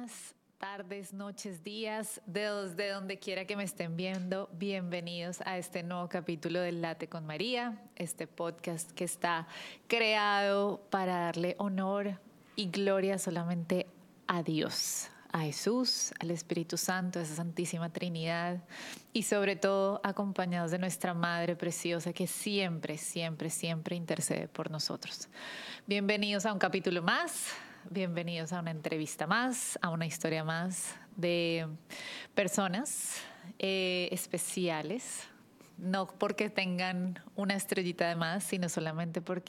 buenas tardes, noches, días, de donde quiera que me estén viendo. Bienvenidos a este nuevo capítulo de Late con María, este podcast que está creado para darle honor y gloria solamente a Dios, a Jesús, al Espíritu Santo, a esa Santísima Trinidad y sobre todo acompañados de nuestra Madre Preciosa que siempre, siempre, siempre intercede por nosotros. Bienvenidos a un capítulo más. Bienvenidos a una entrevista más, a una historia más de personas especiales, no porque tengan una estrellita de más, sino solamente porque